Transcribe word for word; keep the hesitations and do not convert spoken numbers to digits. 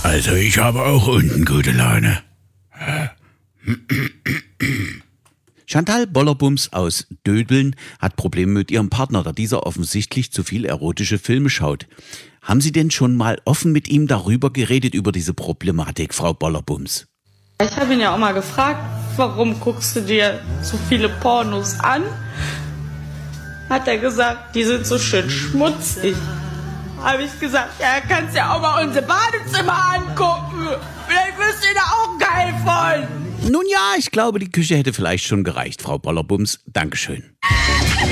Also ich habe auch unten gute Laune. Chantal Bollerbums aus Dödeln hat Probleme mit ihrem Partner, da dieser offensichtlich zu viel erotische Filme schaut. Haben Sie denn schon mal offen mit ihm darüber geredet, über diese Problematik, Frau Bollerbums? Ich habe ihn ja auch mal gefragt, warum guckst du dir so viele Pornos an? Hat er gesagt, die sind so schön schmutzig. Habe ich gesagt, ja, kannst ja auch mal unser Badezimmer angucken. Vielleicht wirst du da auch geil von. Nun ja, ich glaube, die Küche hätte vielleicht schon gereicht, Frau Bollerbums. Dankeschön.